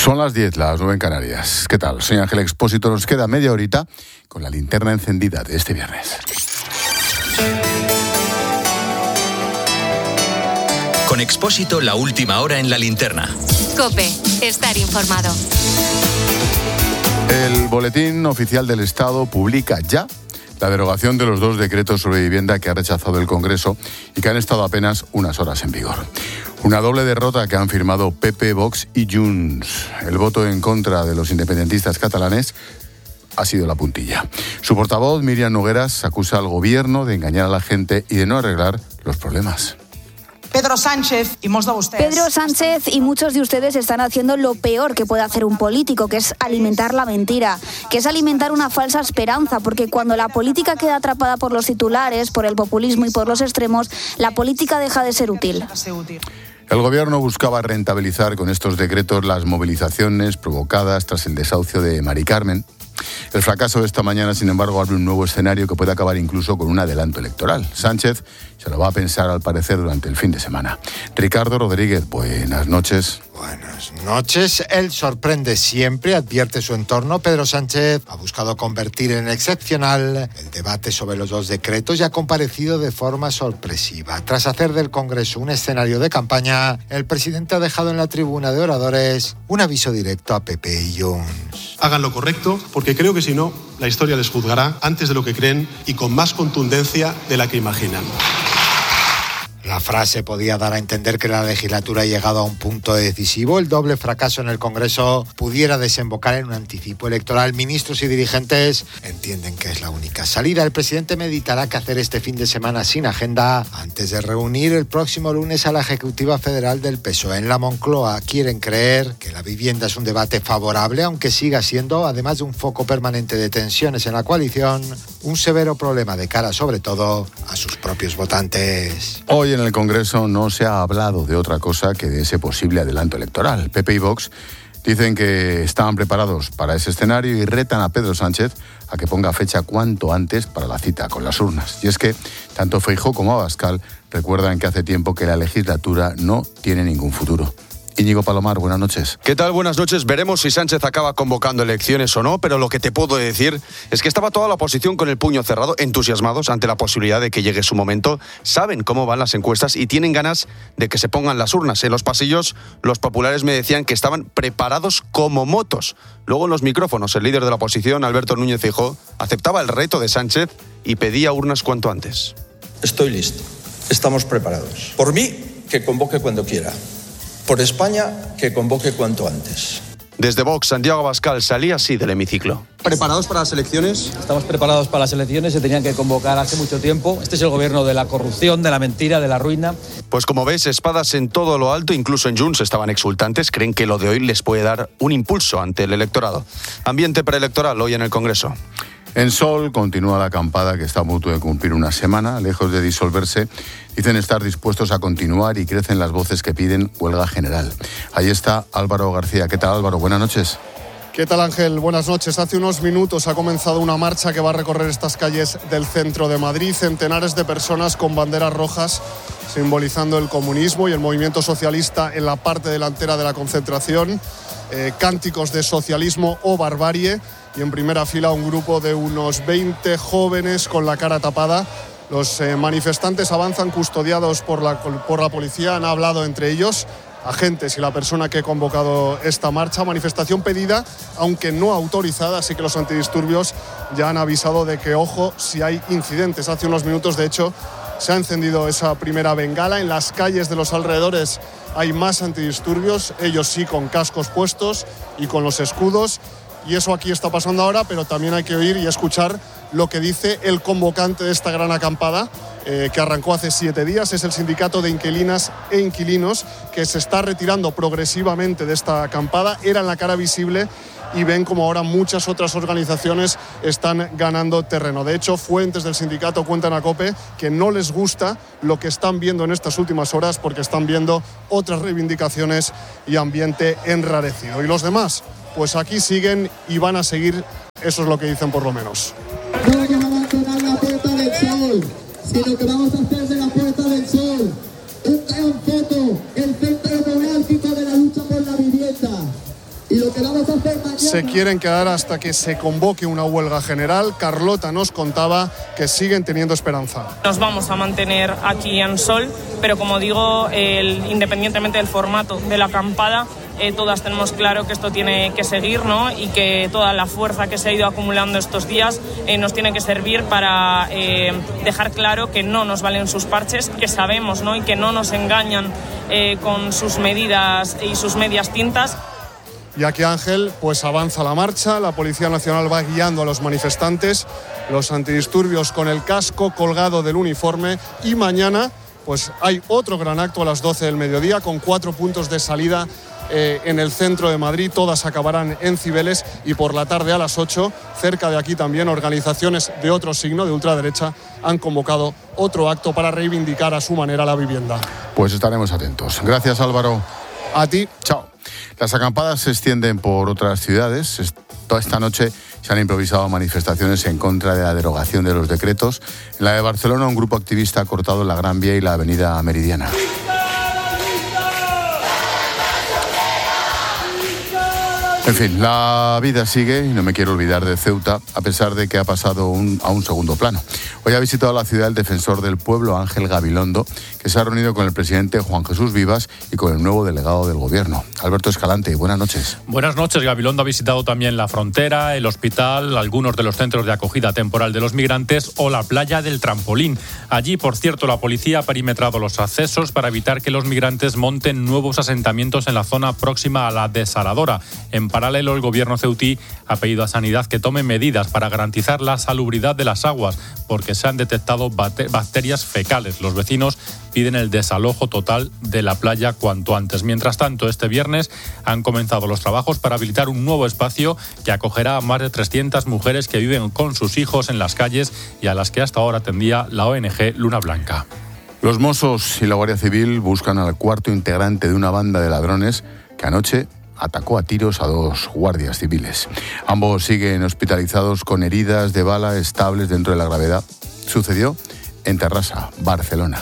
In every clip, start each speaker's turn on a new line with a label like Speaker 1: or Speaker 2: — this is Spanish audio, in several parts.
Speaker 1: Son las 10, las 9 en Canarias. ¿Qué tal? Soy Ángel Expósito. Nos queda media horita con la linterna encendida de este viernes.
Speaker 2: Con Expósito, la última hora en la linterna.
Speaker 3: COPE, estar informado.
Speaker 1: El Boletín Oficial del Estado publica ya la derogación de los 2 decretos sobre vivienda que ha rechazado el Congreso y que han estado apenas unas horas en vigor. Una doble derrota que han firmado PP, Vox y Junts. El voto en contra de los independentistas catalanes ha sido la puntilla. Su portavoz, Míriam Nogueras, acusa al gobierno de engañar a la gente y de no arreglar los problemas.
Speaker 4: Pedro Sánchez y muchos de ustedes están haciendo lo peor que puede hacer un político, que es alimentar la mentira, que es alimentar una falsa esperanza, porque cuando la política queda atrapada por los titulares, por el populismo y por los extremos, la política deja de ser útil.
Speaker 1: El gobierno buscaba rentabilizar con estos decretos las movilizaciones provocadas tras el desahucio de Mari Carmen. El fracaso de esta mañana, sin embargo, abre un nuevo escenario que puede acabar incluso con un adelanto electoral. Sánchez se lo va a pensar, al parecer, durante el fin de semana. Ricardo Rodríguez, buenas noches.
Speaker 5: Buenas noches. Él sorprende siempre, advierte su entorno. Pedro Sánchez ha buscado convertir en excepcional el debate sobre los 2 decretos y ha comparecido de forma sorpresiva. Tras hacer del Congreso un escenario de campaña, el presidente ha dejado en la tribuna de oradores un aviso directo a PP y Junts.
Speaker 6: Hagan lo correcto, porque creo que si no, la historia les juzgará antes de lo que creen y con más contundencia de la que imaginan.
Speaker 5: La frase podía dar a entender que la legislatura ha llegado a un punto decisivo. El doble fracaso en el Congreso pudiera desembocar en un anticipo electoral. Ministros y dirigentes entienden que es la única salida. El presidente meditará qué hacer este fin de semana sin agenda antes de reunir el próximo lunes a la Ejecutiva Federal del PSOE. En la Moncloa quieren creer que la vivienda es un debate favorable, aunque siga siendo, además de un foco permanente de tensiones en la coalición, un severo problema de cara, sobre todo, a sus propios votantes.
Speaker 1: Hoy en el Congreso no se ha hablado de otra cosa que de ese posible adelanto electoral. PP y Vox dicen que estaban preparados para ese escenario y retan a Pedro Sánchez a que ponga fecha cuanto antes para la cita con las urnas. Y es que tanto Feijóo como Abascal recuerdan que hace tiempo que la legislatura no tiene ningún futuro. Íñigo Palomar, buenas noches.
Speaker 7: ¿Qué tal? Buenas noches. Veremos si Sánchez acaba convocando elecciones o no, pero lo que te puedo decir es que estaba toda la oposición con el puño cerrado, entusiasmados ante la posibilidad de que llegue su momento. Saben cómo van las encuestas y tienen ganas de que se pongan las urnas. En los pasillos, los populares me decían que estaban preparados como motos. Luego en los micrófonos, el líder de la oposición, Alberto Núñez Feijóo, aceptaba el reto de Sánchez y pedía urnas cuanto antes.
Speaker 8: Estoy listo. Estamos preparados. Por mí, que convoque cuando quiera. Por España, que convoque cuanto antes.
Speaker 7: Desde Vox, Santiago Abascal salía así del hemiciclo.
Speaker 9: ¿Preparados para las elecciones?
Speaker 10: Estamos preparados para las elecciones, se tenían que convocar hace mucho tiempo. Este es el gobierno de la corrupción, de la mentira, de la ruina.
Speaker 7: Pues como ves, espadas en todo lo alto, incluso en Junts estaban exultantes, creen que lo de hoy les puede dar un impulso ante el electorado. Ambiente preelectoral hoy en el Congreso.
Speaker 1: En Sol continúa la acampada que está a punto de cumplir una semana. Lejos de disolverse, dicen estar dispuestos a continuar y crecen las voces que piden huelga general. Ahí está Álvaro García. ¿Qué tal, Álvaro? Buenas noches.
Speaker 11: ¿Qué tal, Ángel? Buenas noches. Hace unos minutos ha comenzado una marcha que va a recorrer estas calles del centro de Madrid. Centenares de personas con banderas rojas simbolizando el comunismo y el movimiento socialista en la parte delantera de la concentración. Cánticos de socialismo o barbarie. Y en primera fila un grupo de unos 20 jóvenes con la cara tapada. Los manifestantes avanzan custodiados por la policía. Han hablado entre ellos agentes y la persona que ha convocado esta marcha. Manifestación pedida, aunque no autorizada, así que los antidisturbios ya han avisado de que, ojo, si hay incidentes. Hace unos minutos, de hecho, se ha encendido esa primera bengala. En las calles de los alrededores hay más antidisturbios, ellos sí con cascos puestos y con los escudos. Y eso aquí está pasando ahora, pero también hay que oír y escuchar lo que dice el convocante de esta gran acampada, que arrancó hace 7 días. Es el sindicato de inquilinas e inquilinos, que se está retirando progresivamente de esta acampada. Eran la cara visible y ven como ahora muchas otras organizaciones están ganando terreno. De hecho, fuentes del sindicato cuentan a COPE que no les gusta lo que están viendo en estas últimas horas, porque están viendo otras reivindicaciones y ambiente enrarecido. ¿Y los demás? Pues aquí siguen y van a seguir, eso es lo que dicen por lo menos.
Speaker 12: No vamos a abandonar la Puerta del Sol, sino que vamos a hacer de la Puerta del Sol un gran foco, el centro neurálgico de la lucha por la vivienda. Y Y lo que vamos a hacer mañana...
Speaker 11: Se quieren quedar hasta que se convoque una huelga general. Carlota nos contaba que siguen teniendo esperanza.
Speaker 9: Nos vamos a mantener aquí en Sol, pero como digo, independientemente del formato de la acampada, todas tenemos claro que esto tiene que seguir, ¿no? Y que toda la fuerza que se ha ido acumulando estos días nos tiene que servir para dejar claro que no nos valen sus parches, que sabemos, ¿no? Y que no nos engañan con sus medidas y sus medias tintas.
Speaker 11: Y aquí, Ángel, pues avanza la marcha, la Policía Nacional va guiando a los manifestantes, los antidisturbios con el casco colgado del uniforme, y mañana pues hay otro gran acto a las 12 del mediodía con 4 puntos de salida en el centro de Madrid. Todas acabarán en Cibeles, y por la tarde a las 8, cerca de aquí también, organizaciones de otro signo, de ultraderecha, han convocado otro acto para reivindicar a su manera la vivienda.
Speaker 1: Pues estaremos atentos. Gracias, Álvaro.
Speaker 11: A ti.
Speaker 1: Chao. Las acampadas se extienden por otras ciudades. Toda esta noche se han improvisado manifestaciones en contra de la derogación de los decretos. En la de Barcelona, un grupo activista ha cortado la Gran Vía y la Avenida Meridiana. En fin, la vida sigue y no me quiero olvidar de Ceuta, a pesar de que ha pasado a un segundo plano. Hoy ha visitado la ciudad el defensor del pueblo, Ángel Gabilondo, que se ha reunido con el presidente Juan Jesús Vivas y con el nuevo delegado del gobierno. Alberto Escalante, buenas noches.
Speaker 13: Buenas noches. Gabilondo ha visitado también la frontera, el hospital, algunos de los centros de acogida temporal de los migrantes o la playa del Trampolín. Allí, por cierto, la policía ha perimetrado los accesos para evitar que los migrantes monten nuevos asentamientos en la zona próxima a la desaladora. En paralelo, el gobierno ceutí ha pedido a Sanidad que tome medidas para garantizar la salubridad de las aguas, porque se han detectado bacterias fecales. Los vecinos piden el desalojo total de la playa cuanto antes. Mientras tanto, este viernes han comenzado los trabajos para habilitar un nuevo espacio que acogerá a más de 300 mujeres que viven con sus hijos en las calles y a las que hasta ahora atendía la ONG Luna Blanca.
Speaker 1: Los Mossos y la Guardia Civil buscan al cuarto integrante de una banda de ladrones que anoche atacó a tiros a 2 guardias civiles. Ambos siguen hospitalizados con heridas de bala estables dentro de la gravedad. Sucedió en Terrassa, Barcelona.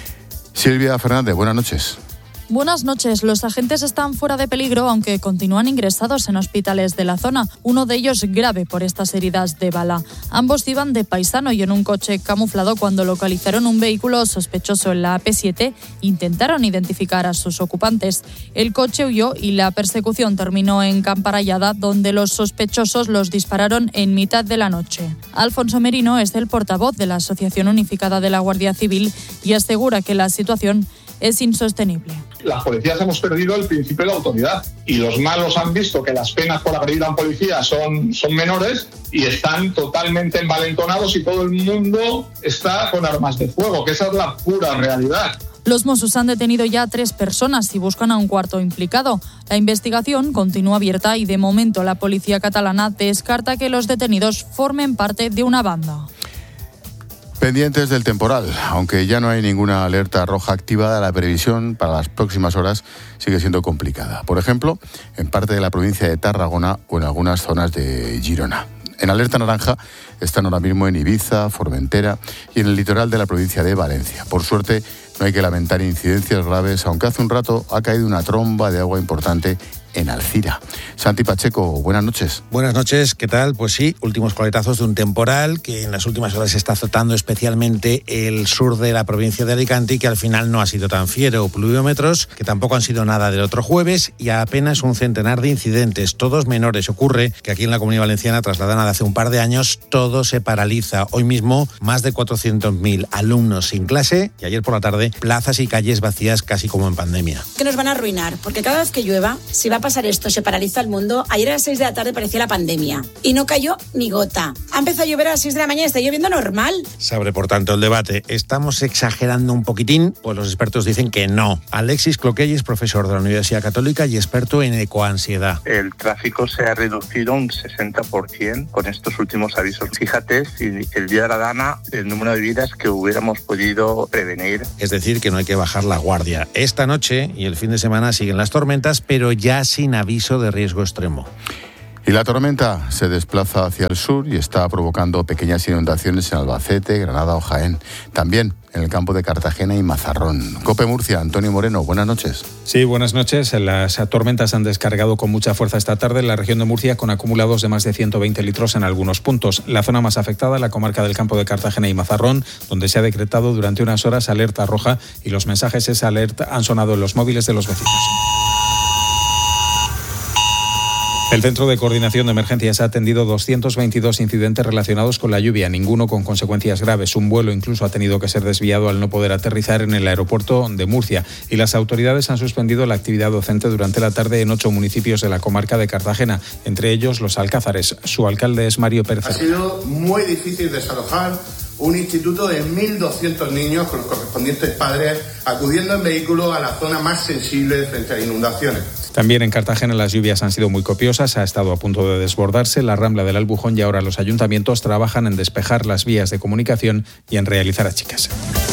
Speaker 1: Silvia Fernández, buenas noches.
Speaker 14: Buenas noches. Los agentes están fuera de peligro, aunque continúan ingresados en hospitales de la zona. Uno de ellos grave por estas heridas de bala. Ambos iban de paisano y en un coche camuflado cuando localizaron un vehículo sospechoso en la AP7. Intentaron identificar a sus ocupantes. El coche huyó y la persecución terminó en Camparallada, donde los sospechosos los dispararon en mitad de la noche. Alfonso Merino es el portavoz de la Asociación Unificada de la Guardia Civil y asegura que la situación es insostenible.
Speaker 15: Las policías hemos perdido el principio de la autoridad y los malos han visto que las penas por agredir a un policía son menores y están totalmente envalentonados y todo el mundo está con armas de fuego, que esa es la pura realidad.
Speaker 14: Los Mossos han detenido ya 3 personas y buscan a un cuarto implicado. La investigación continúa abierta y de momento la policía catalana descarta que los detenidos formen parte de una banda.
Speaker 1: Pendientes del temporal, aunque ya no hay ninguna alerta roja activada, la previsión para las próximas horas sigue siendo complicada. Por ejemplo, en parte de la provincia de Tarragona o en algunas zonas de Girona. En alerta naranja están ahora mismo en Ibiza, Formentera y en el litoral de la provincia de Valencia. Por suerte, no hay que lamentar incidencias graves, aunque hace un rato ha caído una tromba de agua importante en Alcira. Santi Pacheco, buenas noches.
Speaker 16: Buenas noches, ¿qué tal? Pues sí, últimos coletazos de un temporal que en las últimas horas está azotando especialmente el sur de la provincia de Alicante y que al final no ha sido tan fiero. Pluviómetros que tampoco han sido nada del otro jueves y apenas un centenar de incidentes, todos menores. Ocurre que aquí en la Comunidad Valenciana, tras la dana de hace un par de años, todo se paraliza. Hoy mismo, más de 400.000 alumnos sin clase y ayer por la tarde, plazas y calles vacías casi como en pandemia.
Speaker 17: Que nos van a arruinar, porque cada vez que llueva, si va a pasar esto, se paraliza el mundo. Ayer a las 6 de la tarde parecía la pandemia y no cayó ni gota. Ha empezado a llover a las 6 de la mañana y está lloviendo normal.
Speaker 16: Se abre, por tanto, el debate. ¿Estamos exagerando un poquitín? Pues los expertos dicen que no. Alexis Cloquell es profesor de la Universidad Católica y experto en ecoansiedad.
Speaker 18: El tráfico se ha reducido un 60% con estos últimos avisos. Fíjate si el día de la dana, el número de vidas que hubiéramos podido prevenir.
Speaker 16: Es decir, que no hay que bajar la guardia. Esta noche y el fin de semana siguen las tormentas, pero ya sin aviso de riesgo extremo.
Speaker 1: Y la tormenta se desplaza hacia el sur y está provocando pequeñas inundaciones en Albacete, Granada o Jaén. También en el campo de Cartagena y Mazarrón. COPE Murcia, Antonio Moreno, buenas noches.
Speaker 19: Sí, buenas noches. Las tormentas han descargado con mucha fuerza esta tarde en la región de Murcia, con acumulados de más de 120 litros en algunos puntos. La zona más afectada, la comarca del campo de Cartagena y Mazarrón, donde se ha decretado durante unas horas alerta roja y los mensajes esa alerta han sonado en los móviles de los vecinos. El Centro de Coordinación de Emergencias ha atendido 222 incidentes relacionados con la lluvia, ninguno con consecuencias graves. Un vuelo incluso ha tenido que ser desviado al no poder aterrizar en el aeropuerto de Murcia. Y las autoridades han suspendido la actividad docente durante la tarde en 8 municipios de la comarca de Cartagena, entre ellos Los Alcázares. Su alcalde es Mario Pérez.
Speaker 20: Ha sido muy difícil desalojar un instituto de 1.200 niños con los correspondientes padres acudiendo en vehículo a la zona más sensible frente a inundaciones.
Speaker 19: También en Cartagena las lluvias han sido muy copiosas, ha estado a punto de desbordarse la Rambla del Albujón y ahora los ayuntamientos trabajan en despejar las vías de comunicación y en realizar achiques.